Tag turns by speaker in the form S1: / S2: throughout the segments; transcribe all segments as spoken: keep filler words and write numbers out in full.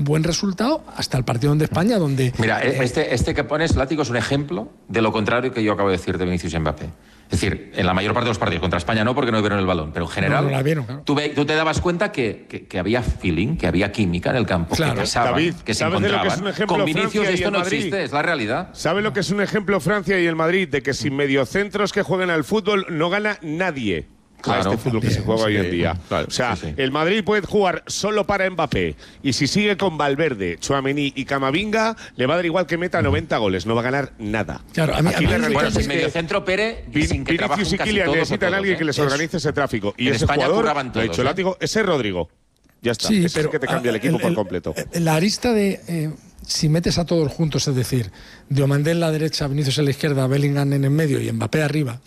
S1: buen resultado hasta el partido de España, donde...
S2: Mira, este, este que pones, Látigo, es un ejemplo de lo contrario que yo acabo de decir de Vinicius y Mbappé. Es decir, en la mayor parte de los partidos, contra España no, porque no vieron el balón, pero en general,
S1: no, no la vieron, claro.
S2: tú, ve, tú te dabas cuenta que, que, que había feeling, que había química en el campo,
S1: claro.
S2: que pasaban,
S3: David,
S2: que se
S3: ¿sabes de lo que es
S2: encontraban.
S3: un ejemplo
S2: Con Vinicius
S3: Francia y
S2: esto
S3: el
S2: no
S3: Madrid?
S2: existe, es la realidad.
S3: ¿Sabe lo que es un ejemplo Francia y el Madrid? De que sin mediocentros que jueguen al fútbol no gana nadie.
S2: Claro,
S3: a este fútbol que se juega
S2: sí,
S3: hoy en día.
S2: Claro,
S3: o sea,
S2: sí, sí.
S3: el Madrid puede jugar solo para Mbappé y si sigue con Valverde, Tchouaméni y Camavinga, le va a dar igual que meta noventa goles, no va a ganar nada.
S1: Claro, a mí,
S3: Aquí
S1: a mí
S3: la realidad
S2: Bueno,
S3: es
S2: sin
S3: que
S2: mediocentro Pérez,
S3: Vin,
S2: sin que
S3: Vinicius y
S2: casi
S3: Kylian
S2: todos
S3: necesitan
S2: todos,
S3: a alguien
S2: ¿eh?
S3: que les organice ese tráfico. Y
S2: en
S3: ese
S2: España
S3: jugador,
S2: curraban
S3: lo ha
S2: todos,
S3: dicho
S2: ¿eh?
S3: Látigo, ese es Rodrigo. Ya está,
S1: Sí,
S3: ese
S1: pero
S3: es el que te cambia el equipo por completo.
S1: La arista de... Eh, si metes a todos juntos, es decir, Diomandé en la derecha, Vinicius en la izquierda, Bellingham en el medio y Mbappé arriba,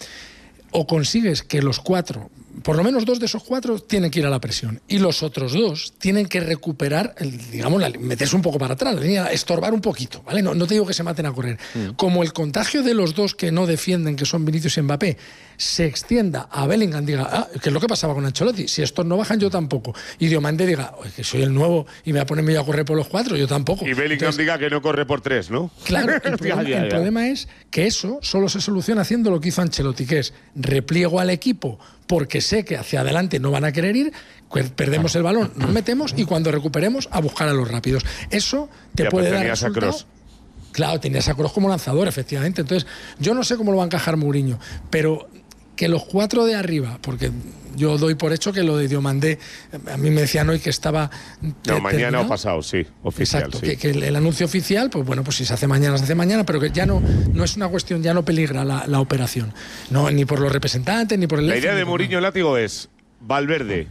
S1: o consigues que los cuatro, por lo menos dos de esos cuatro, tienen que ir a la presión. Y los otros dos tienen que recuperar, el, digamos, la, meterse un poco para atrás, la línea, estorbar un poquito, ¿vale? No, no te digo que se maten a correr. Mm. Como el contagio de los dos que no defienden, que son Vinicius y Mbappé, se extienda a Bellingham, diga, ah, que es lo que pasaba con Ancelotti, si estos no bajan, yo tampoco. Y Diomandé diga, que soy el nuevo y me voy a ponerme yo a correr por los cuatro, yo tampoco.
S3: Y Bellingham Entonces, diga que no corre por tres, ¿no?
S1: Claro, el, problema, ya, ya. el problema es que eso solo se soluciona haciendo lo que hizo Ancelotti, que es repliego al equipo porque sé que hacia adelante no van a querer ir, perdemos el balón, nos metemos y cuando recuperemos a buscar a los rápidos. Eso te
S3: ya,
S1: puede
S3: pues
S1: dar resultado. Claro, tenías a Kroos como lanzador, efectivamente. Entonces, yo no sé cómo lo va a encajar Mourinho, pero que los cuatro de arriba, porque yo doy por hecho que lo de Diomandé, a mí me decían hoy que estaba...
S3: No, mañana o pasado, sí, oficial.
S1: Exacto,
S3: sí.
S1: Que, que el, el anuncio oficial, pues bueno, pues si se hace mañana, se hace mañana, pero que ya no, no es una cuestión, ya no peligra la, la operación. No, ni por los representantes, ni por el...
S3: La idea de Mourinho, Látigo, es Valverde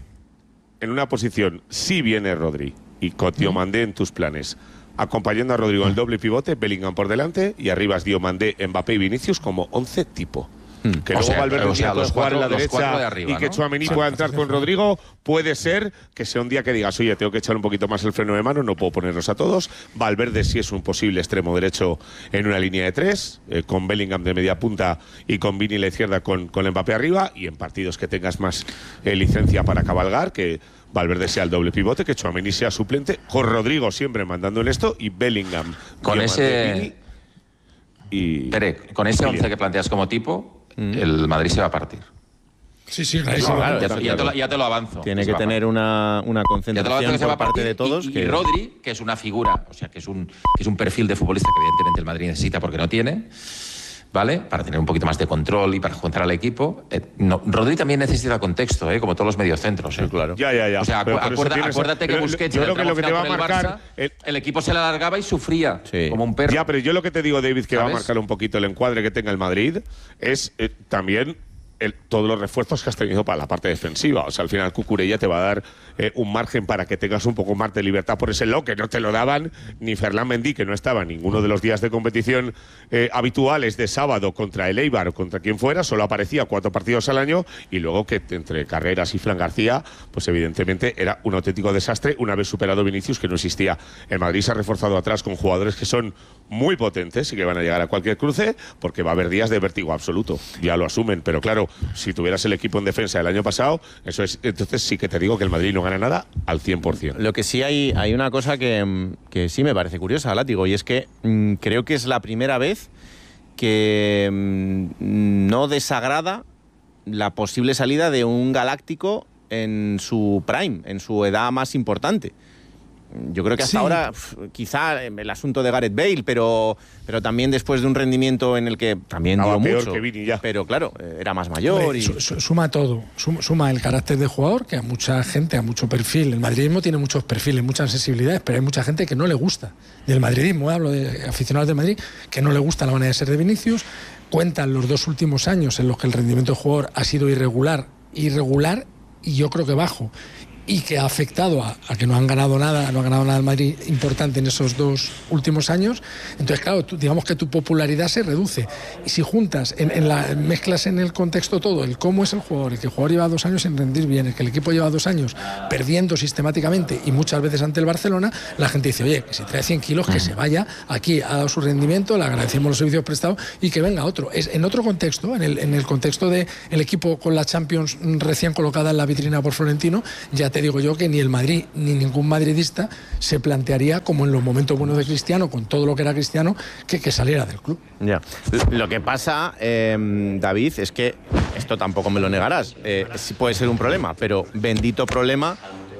S3: en una posición, si viene Rodri, y con Diomandé en tus planes, acompañando a Rodrigo en el doble pivote, Bellingham por delante, y arriba es Diomandé, Mbappé y Vinicius como once tipo. Que
S2: o
S3: luego
S2: sea,
S3: Valverde
S2: o sea,
S3: pueda
S2: los
S3: jugar
S2: cuatro,
S3: en la
S2: los cuatro
S3: derecha
S2: de arriba,
S3: y que
S2: ¿no?
S3: Tchouaméni
S2: Sí,
S3: pueda entrar con Rodrigo. Puede ser que sea un día que digas, oye, tengo que echar un poquito más el freno de mano, no puedo ponerlos a todos. Valverde sí es un posible extremo derecho en una línea de tres, eh, con Bellingham de media punta y con Vini en la izquierda con, con Mbappé arriba, y en partidos que tengas más eh, licencia para cabalgar, que Valverde sea el doble pivote, que Tchouaméni sea suplente, con Rodrigo siempre mandando en esto y Bellingham
S2: con ese
S3: Vini y
S2: Pere, con ese once que planteas como tipo, el Madrid se va a partir.
S1: Sí, sí,
S2: claro,
S1: claro,
S2: claro, ya,
S4: claro.
S2: ya, te lo, ya te lo avanzo.
S4: Tiene que, que tener una, una concentración por parte de todos.
S2: Y,
S4: que...
S2: y Rodri, que es una figura, o sea, que es, un, que es un perfil de futbolista que evidentemente el Madrid necesita porque no tiene, ¿vale? Para tener un poquito más de control y para juntar al equipo. Eh, no, Rodri también necesita contexto, ¿eh? Como todos los mediocentros. ¿eh?
S4: Sí, claro.
S3: Ya, ya, ya.
S2: O sea, acu acuerda,
S3: tienes...
S2: acuérdate que Busquets
S3: yo
S2: en el
S3: creo que lo que te va a marcar
S2: Barça,
S3: el...
S2: el equipo se le alargaba y sufría sí. como un perro.
S3: Ya, pero yo lo que te digo, David, que
S2: ¿sabes?
S3: va a marcar un poquito el encuadre que tenga el Madrid es eh, también el, todos los refuerzos que has tenido para la parte defensiva. O sea, al final Cucurella te va a dar eh, un margen para que tengas un poco más de libertad por ese lado, que no te lo daban ni Ferland Mendy, que no estaba en ninguno de los días de competición eh, habituales de sábado contra el Eibar o contra quien fuera, solo aparecía cuatro partidos al año, y luego que entre Carreras y Fran García, pues evidentemente era un auténtico desastre una vez superado Vinicius, que no existía. El Madrid se ha reforzado atrás con jugadores que son muy potentes y que van a llegar a cualquier cruce, porque va a haber días de vértigo absoluto, ya lo asumen, pero claro, si tuvieras el equipo en defensa del año pasado, eso es, entonces sí que te digo que el Madrid no gana nada al cien por cien.
S4: Lo que sí hay, hay una cosa que, que sí me parece curiosa, Látigo, y es que mmm, creo que es la primera vez que mmm, no desagrada la posible salida de un galáctico en su prime, en su edad más importante. Yo creo que hasta sí. ahora, quizá el asunto de Gareth Bale, pero, pero también después de un rendimiento en el que también dio mucho,
S3: que Vini ya.
S4: pero claro, era más mayor.
S1: Hombre,
S4: y...
S1: Suma todo, suma, suma el carácter de jugador, que a mucha gente, a mucho perfil. El madridismo tiene muchos perfiles, muchas sensibilidades, pero hay mucha gente que no le gusta. Del madridismo, hablo de aficionados del Madrid, que no le gusta la manera de ser de Vinicius. Cuentan los dos últimos años en los que el rendimiento del jugador ha sido irregular, irregular y yo creo que bajo, y que ha afectado a, a que no han ganado nada, no ha ganado nada el Madrid importante en esos dos últimos años. Entonces, claro, tú, digamos que tu popularidad se reduce. Y si juntas, en, en la, mezclas en el contexto todo, el cómo es el jugador, el que el jugador lleva dos años sin rendir bien, el que el equipo lleva dos años perdiendo sistemáticamente y muchas veces ante el Barcelona, la gente dice, oye, que si trae cien kilos, que se vaya, aquí ha dado su rendimiento, le agradecemos los servicios prestados y que venga otro. Es en otro contexto, en el, en el contexto del equipo con la Champions recién colocada en la vitrina por Florentino, ya te te digo yo que ni el Madrid ni ningún madridista se plantearía, como en los momentos buenos de Cristiano, con todo lo que era Cristiano, que, que saliera del club.
S4: Ya. Lo que pasa, eh, David, es que esto tampoco me lo negarás, eh, sí puede ser un problema, pero bendito problema